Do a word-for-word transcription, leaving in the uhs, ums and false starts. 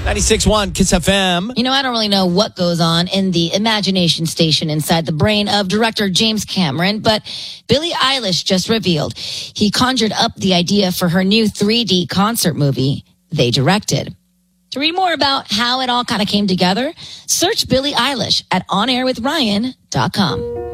ninety-six point one Kiss F M. You know, I don't really know what goes on in the imagination station inside the brain of director James Cameron, but Billie Eilish just revealed he conjured up the idea for her new three D concert movie they directed. To read more about how it all kind of came together, search Billie Eilish at on air with ryan dot com.